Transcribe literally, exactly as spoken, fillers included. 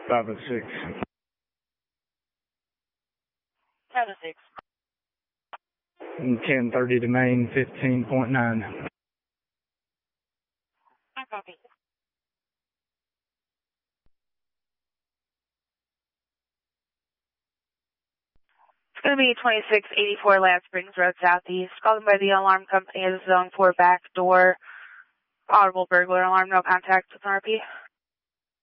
five oh six. five oh six. ten thirty to main, fifteen point nine. I copy. It's going to be twenty-six eighty-four Land Springs Road Southeast. Calling by the alarm company as zone four back door. Audible burglar alarm, no contact with an R P.